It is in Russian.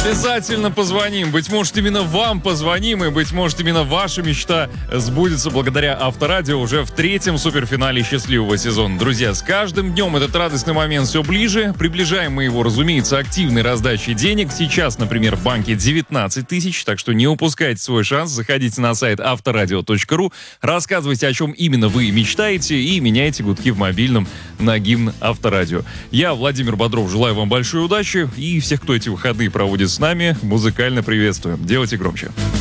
Обязательно позвоним. Быть может, именно вам позвоним, и, быть может, именно ваша мечта сбудется благодаря Авторадио уже в третьем суперфинале счастливого сезона. Друзья, с каждым днем этот радостный момент все ближе. Приближаем мы его, разумеется, активной раздачей денег. Сейчас, например, в банке 19 тысяч, так что не упускайте свой шанс. Заходите на сайт авторадио.ру, рассказывайте, о чем именно вы мечтаете, и меняйте гудки в мобильном на гимн Авторадио. Я, Владимир Бодров, желаю вам большой удачи, и всех, кто эти выходные проводит с нами, музыкально приветствуем. Делайте громче.